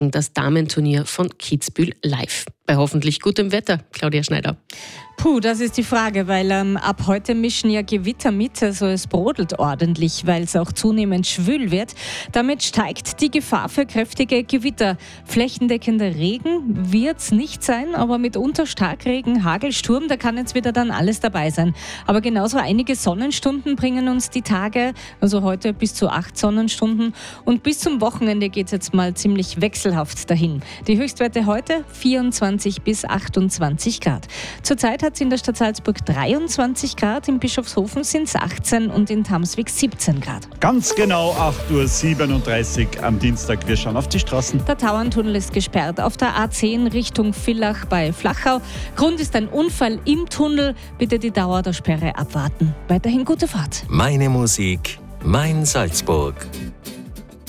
das Damenturnier von Kitzbühel live. Bei hoffentlich gutem Wetter, Claudia Schneider. Das ist die Frage, weil ab heute mischen ja Gewitter mit, also es brodelt ordentlich, weil es auch zunehmend schwül wird. Damit steigt die Gefahr für kräftige Gewitter. Flächendeckender Regen wird es nicht sein, aber mitunter Starkregen, Hagel, Sturm, da kann jetzt wieder dann alles dabei sein. Aber genauso einige Sonnenstunden bringen uns die Tage, also heute bis zu 8 Sonnenstunden. Und bis zum Wochenende geht es jetzt mal ziemlich wechselhaft dahin. Die Höchstwerte heute 24 bis 28 Grad. Zurzeit hat es in der Stadt Salzburg 23 Grad, in Bischofshofen sind es 18 und in Tamswig 17 Grad. Ganz genau 8:37 Uhr am Dienstag. Wir schauen auf die Straßen. Der Tauerntunnel ist gesperrt auf der A10 Richtung Villach bei Flachau. Grund ist ein Unfall im Tunnel. Bitte die Dauer der Sperre abwarten. Weiterhin gute Fahrt. Meine Musik, mein Salzburg.